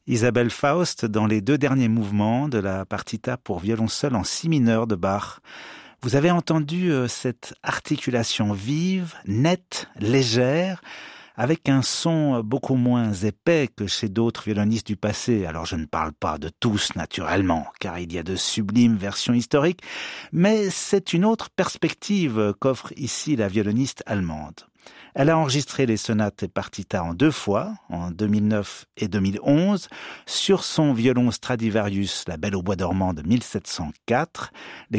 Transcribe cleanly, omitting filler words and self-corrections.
Isabelle Faust dans les 2 derniers mouvements de la partita pour violon seul en si mineur de Bach. Vous avez entendu cette articulation vive, nette, légère, avec un son beaucoup moins épais que chez d'autres violonistes du passé. Alors je ne parle pas de tous naturellement, car il y a de sublimes versions historiques, mais c'est une autre perspective qu'offre ici la violoniste allemande. Elle a enregistré les sonates et partitas en 2 fois, en 2009 et 2011, sur son violon Stradivarius, la Belle au bois dormant de 1704, les